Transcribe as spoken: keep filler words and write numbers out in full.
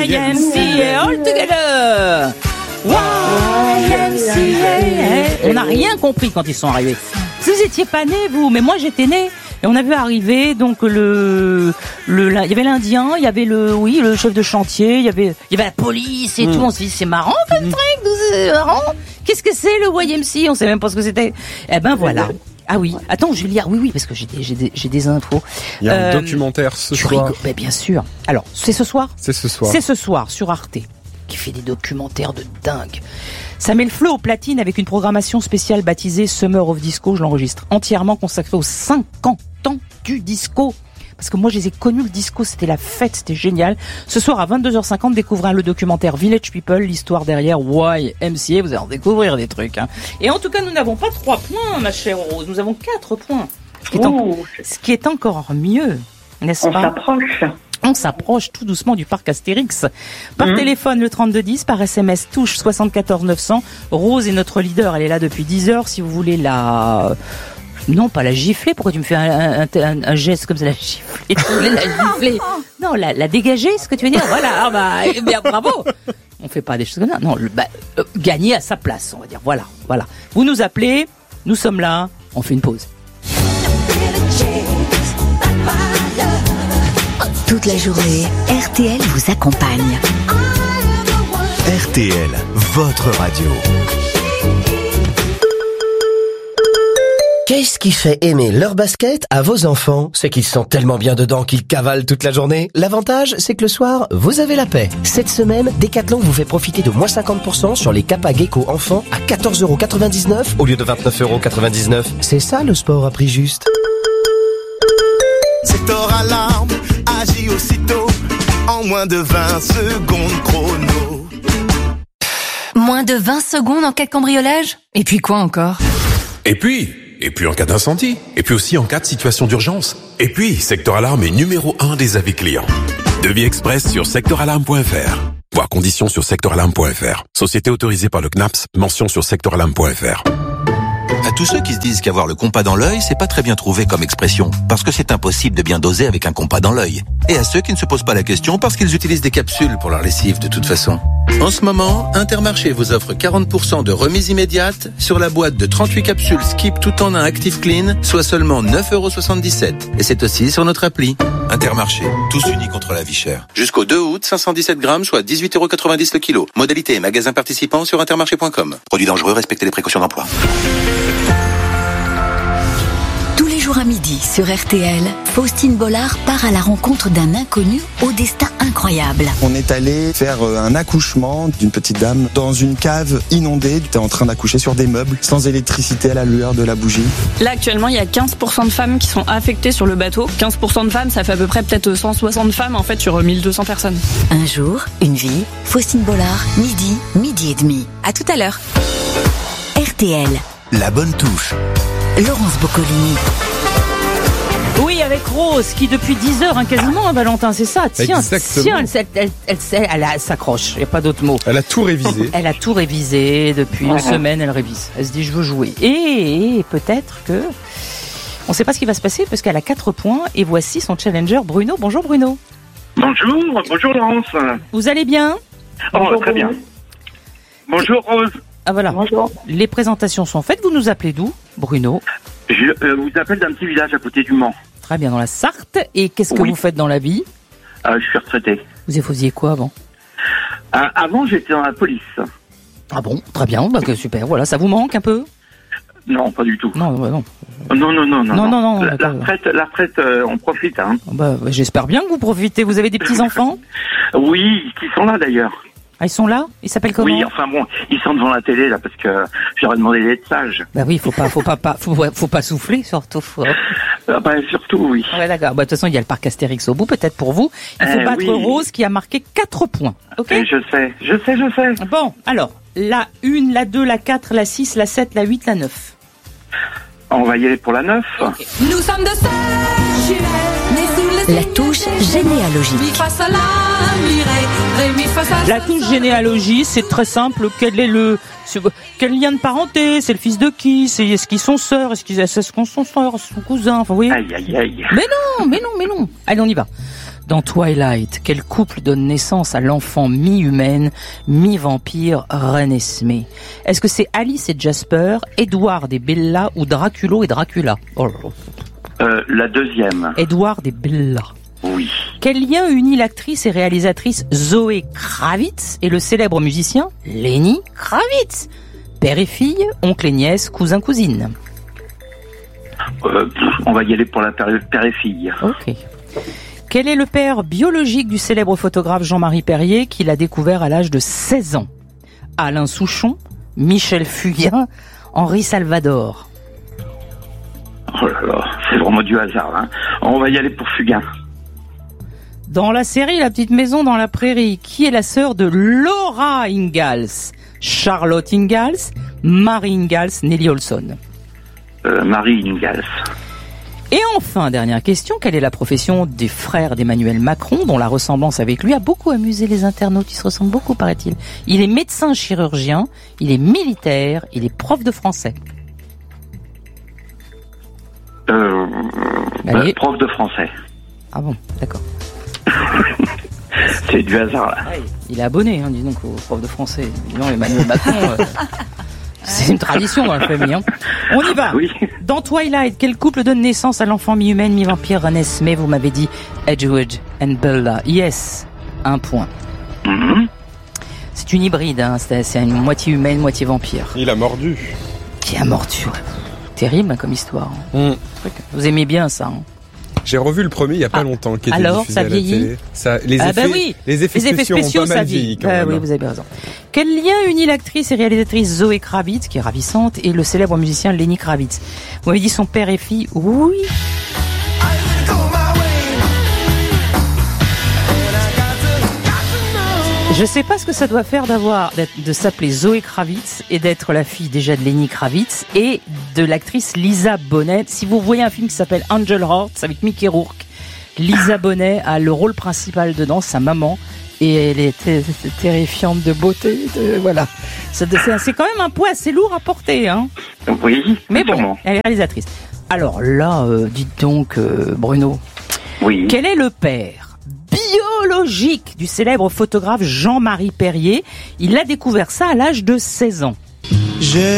Y M C A all together. Y M C A. On n'a rien compris quand ils sont arrivés. Vous étiez pas nés, vous, mais moi j'étais née. Et on a vu arriver donc le le il y avait l'Indien, il y avait le oui le chef de chantier, il y avait il y avait la police et mmh. tout. On s'est dit c'est marrant comme truc, c'est marrant. Qu'est-ce que c'est le Y M C A? On sait même pas ce que c'était. Eh ben voilà. Ah oui. Attends, Julia. Oui oui parce que j'ai des j'ai des j'ai des infos. Il y a euh, un documentaire ce soir. Rigoles, mais bien sûr. Alors c'est ce soir. C'est ce soir. C'est ce soir sur Arte qui fait des documentaires de dingue. Ça met le feu aux platines avec une programmation spéciale baptisée Summer of Disco. Je l'enregistre entièrement consacrée aux cinquante ans du disco. Parce que moi, je les ai connus, le disco, c'était la fête, c'était génial. Ce soir, à vingt-deux heures cinquante, découvrez le documentaire Village People, l'histoire derrière Y M C A. Vous allez en découvrir des trucs. Hein. Et en tout cas, nous n'avons pas trois points, ma chère Rose. Nous avons quatre points. Ce qui est, en... ce qui est encore mieux, n'est-ce On pas ? On s'approche. On s'approche tout doucement du parc Astérix. Par mmh. téléphone, le trente-deux dix, par S M S, touche soixante-quatorze neuf cents. Rose est notre leader, elle est là depuis dix heures. Si vous voulez la... Non, pas la gifler. Pourquoi tu me fais un, un, un, un geste comme ça, la gifler? Tu voulais la gifler? Non, la, la dégager, ce que tu veux dire? Voilà, ah bah, eh bien, bravo. On fait pas des choses comme ça. Non, le, bah, euh, gagner à sa place, on va dire. Voilà, voilà. Vous nous appelez, nous sommes là, on fait une pause. Toute la journée, R T L vous accompagne. R T L, votre radio. Qu'est-ce qui fait aimer leur basket à vos enfants? C'est qu'ils sont tellement bien dedans qu'ils cavalent toute la journée. L'avantage, c'est que le soir, vous avez la paix. Cette semaine, Decathlon vous fait profiter de moins cinquante pour cent sur les Kappa Gecko enfants à quatorze euros quatre-vingt-dix-neuf au lieu de vingt-neuf euros quatre-vingt-dix-neuf. C'est ça le sport à prix juste. Secteur Alarme agit aussitôt en moins de vingt secondes chrono. Moins de vingt secondes en cas de cambriolage? Et puis quoi encore? Et puis Et puis en cas d'incendie. Et puis aussi en cas de situation d'urgence. Et puis, Secteur Alarme est numéro un des avis clients. Devis express sur secteur alarme point f r. Voir conditions sur secteur alarme point f r. Société autorisée par le C N A P S. Mention sur secteur alarme point f r. À tous ceux qui se disent qu'avoir le compas dans l'œil, c'est pas très bien trouvé comme expression, parce que c'est impossible de bien doser avec un compas dans l'œil. Et à ceux qui ne se posent pas la question parce qu'ils utilisent des capsules pour leur lessive de toute façon. En ce moment, Intermarché vous offre quarante pour cent de remise immédiate sur la boîte de trente-huit capsules Skip tout en un Active Clean, soit seulement neuf euros soixante-dix-sept. Et c'est aussi sur notre appli. Intermarché, tous unis contre la vie chère. Jusqu'au deux août, cinq cent dix-sept grammes, soit dix-huit euros quatre-vingt-dix le kilo. Modalité et magasin participant sur intermarché point com. Produit dangereux, respectez les précautions d'emploi. Tous les jours à midi sur R T L, Faustine Bollard part à la rencontre d'un inconnu au destin incroyable. On est allé faire un accouchement d'une petite dame dans une cave inondée. Elle était en train d'accoucher sur des meubles, sans électricité, à la lueur de la bougie. Là, actuellement, il y a quinze pour cent de femmes qui sont affectées sur le bateau. quinze pour cent de femmes, ça fait à peu près peut-être cent soixante femmes en fait sur mille deux cents personnes. Un jour, une vie. Faustine Bollard, midi, midi et demi. À tout à l'heure. R T L. La bonne touche. Laurence Boccolini. Oui, avec Rose, qui depuis dix heures, hein, quasiment, hein, Valentin, c'est ça. Tiens, tiens, elle, elle, elle, elle, elle, elle s'accroche, il n'y a pas d'autre mot. Elle a tout révisé. Elle a tout révisé, depuis une semaine, elle révise. Elle se dit, je veux jouer. Et, et peut-être que... On ne sait pas ce qui va se passer, parce qu'elle a quatre points, et voici son challenger, Bruno. Bonjour Bruno. Bonjour, bonjour Laurence. Vous allez bien? Oh, bonjour, très bien. Bonjour Rose. Ah voilà, bonjour. Les présentations sont faites, vous nous appelez d'où, Bruno? Je euh, vous appelle d'un petit village à côté du Mans. Très bien, dans la Sarthe. Et qu'est-ce que oui. vous faites dans la vie? euh, Je suis retraité. Vous faisiez quoi avant? euh, Avant, j'étais dans la police. Ah bon, très bien, bah, super, voilà, ça vous manque un peu? Non, pas du tout. Non, bah, non. Non, non, non, non. Non, non, non. La, la retraite, la retraite euh, on profite. Hein. Bah, j'espère bien que vous profitez. Vous avez des petits-enfants? Oui, qui sont là d'ailleurs. Ah, ils sont là? Ils s'appellent comment? Oui, enfin bon, ils sont devant la télé là parce que j'aurais demandé d'être sage. Bah oui, faut pas, faut pas, pas faut, faut pas souffler surtout. Faut... Ah bah surtout oui. Ouais, d'accord. Bah de toute façon, il y a le parc Astérix au bout, peut-être pour vous. Il faut euh, battre oui. Rose qui a marqué quatre points. Ok? Je sais, je sais, je sais. Bon, alors la une, la deux, la quatre, la six, la sept, la huit, la neuf. On va y aller pour la neuf. Okay. Nous sommes de sœurs, la touche généalogique. La touche généalogie, c'est très simple. Quel est le, quel lien de parenté? C'est le fils de qui? C'est, est-ce qu'ils sont sœurs? Est-ce qu'ils est-ce qu'on sont sœurs? Son cousin? Enfin, oui. Aïe, aïe, aïe. Mais non, mais non, mais non. Allez, on y va. Dans Twilight, quel couple donne naissance à l'enfant mi-humaine, mi-vampire Renesmee? Est-ce que c'est Alice et Jasper, Edward et Bella ou Draculo et Dracula? Oh là là. Euh, la deuxième. Edward et Bella. Oui. Quel lien unit l'actrice et réalisatrice Zoé Kravitz et le célèbre musicien Lenny Kravitz? Père et fille, oncle et nièce, cousin, cousine. Euh, on va y aller pour la père, père et fille. Ok. Quel est le père biologique du célèbre photographe Jean-Marie Perrier qu'il a découvert à l'âge de seize ans? Alain Souchon, Michel Fugain, Henri Salvador. Oh là là, c'est vraiment du hasard, hein. On va y aller pour Fugain. Dans la série La petite maison dans la prairie, qui est la sœur de Laura Ingalls? Charlotte Ingalls, Marie Ingalls, Nelly Olson. Euh, Marie Ingalls. Et enfin, dernière question, quelle est la profession des frères d'Emmanuel Macron, dont la ressemblance avec lui a beaucoup amusé les internautes? Ils se ressemblent beaucoup, paraît-il. Il est médecin chirurgien, il est militaire, il est prof de français. Euh, bah, prof de français. Ah bon, d'accord. C'est du hasard, là. Ouais, il est abonné, hein, dis donc, au prof de français. Dis donc, Emmanuel Macron, euh, c'est une tradition dans la famille. Hein. On y va. Oui. Dans Twilight, quel couple donne naissance à l'enfant mi-humaine, mi-vampire Renesmee? Vous m'avez dit Edward and Bella. Yes, un point. Mm-hmm. C'est une hybride, hein. c'est, c'est une moitié humaine, moitié vampire. Il a mordu. Qui a mordu, ouais. Terrible hein, comme histoire. Mm. Vous aimez bien ça hein. J'ai revu le premier il y a pas ah, longtemps, qui était alors, diffusé ça à la vieillit télé. Ça, les ah effets, bah oui, les effets les effets spéciaux, spéciaux ont pas ça mal vieillit. vieilli quand Ah, même. oui, vous avez raison. Quel lien unit l'actrice et réalisatrice Zoé Kravitz, qui est ravissante, et le célèbre musicien Lenny Kravitz? Vous m'avez dit son père et fille. Oui. Je sais pas ce que ça doit faire d'avoir, de s'appeler Zoé Kravitz et d'être la fille déjà de Lenny Kravitz et de l'actrice Lisa Bonet. Si vous voyez un film qui s'appelle Angel Hearts avec Mickey Rourke, Lisa Bonet a le rôle principal dedans, sa maman, et elle est t- t- terrifiante de beauté. De, voilà, c'est, c'est quand même un poids assez lourd à porter, hein. Oui. Mais bon, elle est réalisatrice. Alors là, euh, dites donc, euh, Bruno. Oui. Quel est le père biologique du célèbre photographe Jean-Marie Perrier? Il a découvert ça à l'âge de seize ans. J'ai